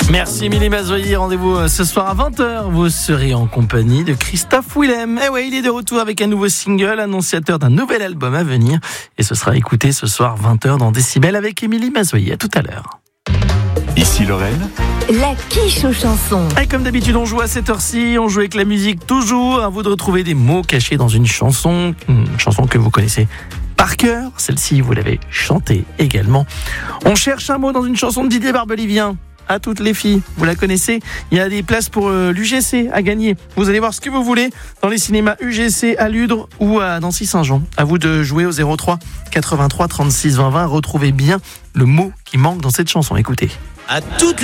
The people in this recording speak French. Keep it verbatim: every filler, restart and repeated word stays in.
Merci Émilie Mazoyer, rendez-vous ce soir à vingt heures. Vous serez en compagnie de Christophe Willem. Eh ouais, il est de retour avec un nouveau single, annonciateur d'un nouvel album à venir. Et ce sera écouté ce soir vingt heures dans Décibel avec Émilie Mazoyer. À tout à l'heure. Ici Lorraine. La quiche aux chansons. Et comme d'habitude, on joue à cette heure-ci, on joue avec la musique toujours. À vous de retrouver des mots cachés dans une chanson, une chanson que vous connaissez par cœur. Celle-ci, vous l'avez chantée également. On cherche un mot dans une chanson de Didier Barbelivien. À toutes les filles, vous la connaissez. Il y a des places pour euh, l'U G C à gagner. Vous allez voir ce que vous voulez dans les cinémas U G C à Ludre ou à Nancy-Saint-Jean. À vous de jouer au zéro trois quatre-vingt-trois trente-six vingt vingt. Retrouvez bien le mot qui manque dans cette chanson. Écoutez. À toutes les